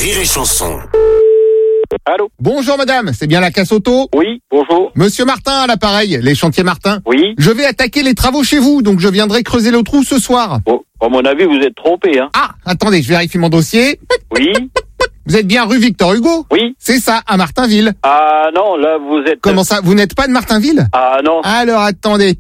Rire et Chanson. Allô? Bonjour madame, c'est bien la casse auto? Oui, bonjour. Monsieur Martin à l'appareil, les chantiers Martin. Oui. Je vais attaquer les travaux chez vous, donc je viendrai creuser le trou ce soir. Bon, à mon avis, vous êtes trompé, hein. Ah, attendez, je vérifie mon dossier. Oui. Vous êtes bien rue Victor Hugo? Oui. C'est ça, à Martinville. Ah non, là, vous êtes... Comment ça, vous n'êtes pas de Martinville? Ah non. Alors attendez.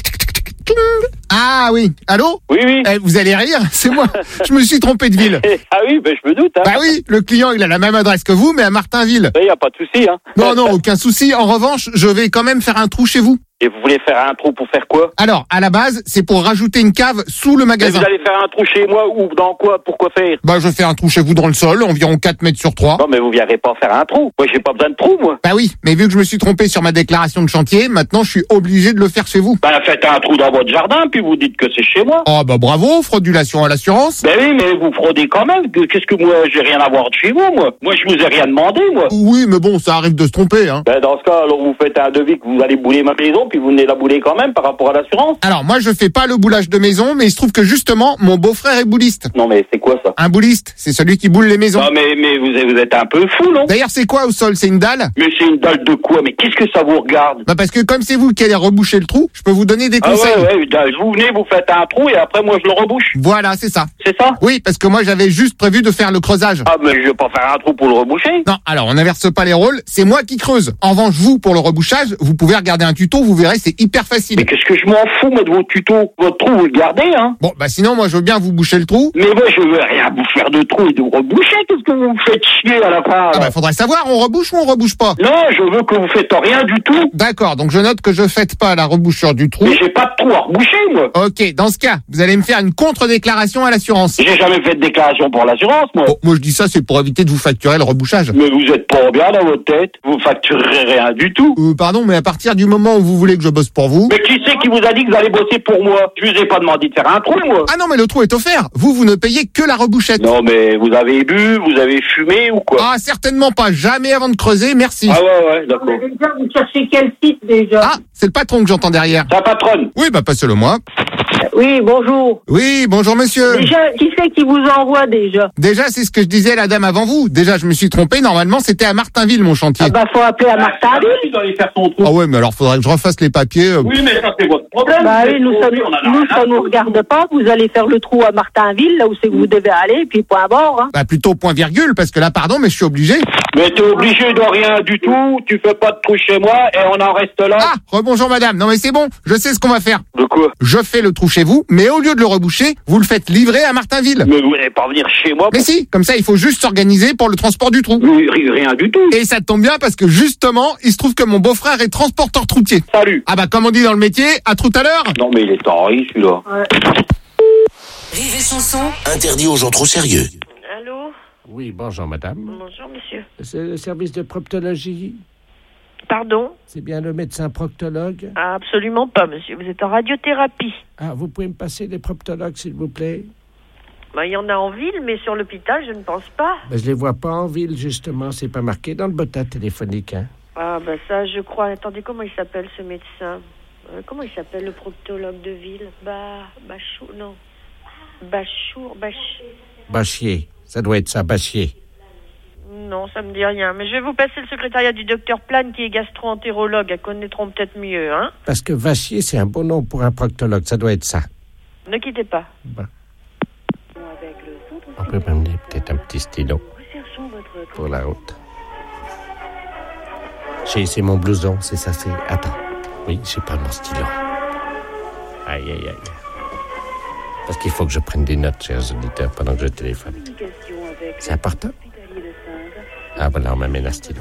Ah oui, allô? Oui, oui. Vous allez rire, c'est moi. Je me suis trompé de ville. Ah oui, ben je me doute, hein. Bah oui, le client il a la même adresse que vous, mais à Martinville. Il n'y a pas de souci, hein. Non, non, aucun souci. En revanche, je vais quand même faire un trou chez vous. Et vous voulez faire un trou pour faire quoi? Alors, à la base, c'est pour rajouter une cave sous le Et magasin. vous allez faire un trou chez moi ou dans quoi? Pourquoi faire? Bah, je fais un trou chez vous dans le sol, environ 4 mètres sur 3. Non, mais vous viendrez pas faire un trou. Moi, j'ai pas besoin de trou, moi. Bah oui, mais vu que je me suis trompé sur ma déclaration de chantier, maintenant je suis obligé de le faire chez vous. Ben, faites un trou dans votre jardin, puis vous dites que c'est chez moi. Oh bah bravo, fraudulation à l'assurance. Ben oui, mais vous fraudez quand même. Qu'est-ce que moi, j'ai rien à voir de chez vous, moi. Moi, je vous ai rien demandé, moi. Oui, mais bon, ça arrive de se tromper, hein. Ben, dans ce cas, alors vous faites un devis que vous allez bouler ma maison, puis vous venez la bouler quand même par rapport à l'assurance. Alors moi je fais pas le boulage de maison, mais il se trouve que justement, mon beau-frère est bouliste. Non, mais c'est quoi ça? Un bouliste, c'est celui qui boule les maisons. Non, mais vous êtes un peu fou, non? D'ailleurs, c'est quoi au sol? C'est une dalle? Mais c'est une dalle de quoi? Mais qu'est-ce que ça vous regarde? Bah parce que comme c'est vous qui allez reboucher le trou, je peux vous donner des Ah conseils. ouais, vous venez, vous faites un trou et après moi je le rebouche. Voilà, c'est ça. C'est ça? Oui, parce que moi j'avais juste prévu de faire le creusage. Ah, mais je vais pas faire un trou pour le reboucher. Non, alors on n'inverse pas les rôles, c'est moi qui creuse. En revanche, vous, pour le rebouchage, vous pouvez regarder un tuto, vous verrez, c'est hyper facile. Mais qu'est-ce que je m'en fous, moi, de vos tutos? Votre trou, vous le gardez, hein? Bon, bah sinon, moi je veux bien vous boucher le trou. Mais moi, je veux rien vous faire de trou et de vous reboucher. Qu'est-ce que vous me faites chier à la fin? Ah bah faudrait savoir, on rebouche ou on rebouche pas? Non, je veux que vous faites rien du tout. D'accord, donc je note que je faites pas la rebouchure du trou. Mais j'ai pas de trou à reboucher, moi. Ok, dans ce cas, vous allez me faire une contre-déclaration à l'assurance. J'ai jamais fait de déclaration pour l'assurance, moi. Bon, moi je dis ça, c'est pour éviter de vous facturer le rebouchage. Mais vous êtes pas bien dans votre tête. Vous facturerez rien du tout. Pardon, mais à partir du moment où vous voulez que je bosse pour vous... Mais qui c'est qui vous a dit que vous allez bosser pour moi? Je vous ai pas demandé de faire un trou, moi. Ah non, mais le trou est offert. Vous ne payez que la rebouchette. Non, mais vous avez bu, vous avez fumé ou quoi? Ah, certainement pas. Jamais avant de creuser, merci. Ah ouais, d'accord. Mais déjà, vous cherchez quel site déjà? Ah, c'est le patron que j'entends derrière. Ta patronne. Oui, bah passez-le moi. Oui, bonjour. Oui, bonjour monsieur. Déjà, qui c'est qui vous envoie déjà? Déjà, c'est ce que je disais à la dame avant vous. Déjà, je me suis trompé. Normalement, c'était à Martinville, mon chantier. Ah bah, faut appeler à Martinville. Il doit aller faire son trou. Ah ouais, mais alors faudrait que je refasse les papiers. Oui, mais ça c'est votre problème. Bah oui, nous, ça nous nous regarde pas. Vous allez faire le trou à Martinville, là où c'est que vous devez aller, et puis point barre, hein. Bah plutôt point virgule, parce que là, pardon, mais je suis obligé. Mais t'es obligé de rien du tout, tu fais pas de trou chez moi et on en reste là. Ah, rebonjour madame. Non mais c'est bon, je sais ce qu'on va faire. De quoi? Je fais le trou chez vous, mais au lieu de le reboucher, vous le faites livrer à Martinville. Mais vous n'allez pas venir chez moi. Mais si, comme ça, il faut juste s'organiser pour le transport du trou. Mais rien du tout. Et ça tombe bien parce que justement, il se trouve que mon beau-frère est transporteur troutier. Salut. Ah bah comme on dit dans le métier, à tout à l'heure. Non mais il est taré celui-là. Rire et Chanson. Interdit aux gens trop sérieux. Allô? Oui, bonjour madame. Bonjour, monsieur. C'est le service de proctologie. Pardon? C'est bien le médecin proctologue? Ah, absolument pas, monsieur. Vous êtes en radiothérapie. Ah, vous pouvez me passer les proctologues, s'il vous plaît? Bah, il y en a en ville, mais sur l'hôpital, je ne pense pas. Ben, je les vois pas en ville, justement. C'est pas marqué dans le bottin téléphonique, hein? Ah, bah ça, je crois. Attendez, comment il s'appelle, ce médecin? Comment il s'appelle, le proctologue de ville? Bachou, non. Bachier. Ça doit être ça, Bachier. Non, ça me dit rien. Mais je vais vous passer le secrétariat du docteur Plane, qui est gastro-entérologue. Elles connaîtront peut-être mieux, hein? Parce que Vachier, c'est un bon nom pour un proctologue. Ça doit être ça. Ne quittez pas. Bon. On peut m'amener peut-être un petit stylo pour la route. C'est mon blouson, c'est ça, c'est... Attends. Oui, j'ai pas mon stylo. Aïe, aïe, aïe. Parce qu'il faut que je prenne des notes, chers auditeurs, pendant que je téléphone. C'est important? Ah, voilà, on m'amène un stylo.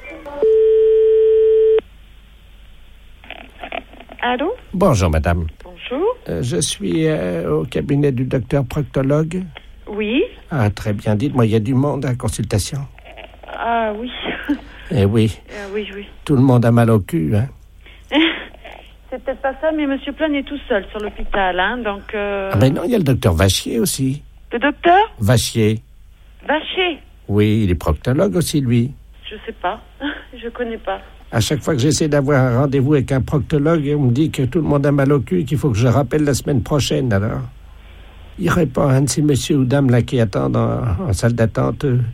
Allô? Bonjour, madame. Bonjour. Je suis au cabinet du docteur proctologue. Oui? Ah, très bien. Dites-moi, il y a du monde à la consultation? Ah, oui. Eh oui. Oui, oui. Tout le monde a mal au cul, hein? C'est peut-être pas ça, mais monsieur Plane est tout seul sur l'hôpital, hein, donc... Ah ben non, il y a le docteur Vachier aussi. Le docteur? Vachier. Vachier? Oui, il est proctologue aussi, lui. Je sais pas. Je connais pas. À chaque fois que j'essaie d'avoir un rendez-vous avec un proctologue, on me dit que tout le monde a mal au cul et qu'il faut que je rappelle la semaine prochaine, alors. Il n'y aurait pas un de ces messieurs ou dames là qui attendent en salle d'attente